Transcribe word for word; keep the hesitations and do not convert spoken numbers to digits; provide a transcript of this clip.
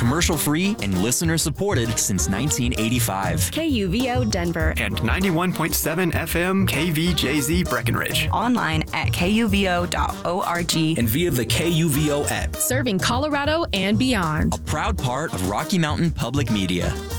commercial-free and listener-supported since nineteen eighty-five. K U V O Denver. And ninety-one point seven F M K V J Z Breckenridge. Online at K U V O dot org. And via the K U V O app. Serving Colorado and beyond. A proud part of Rocky Mountain Public Media.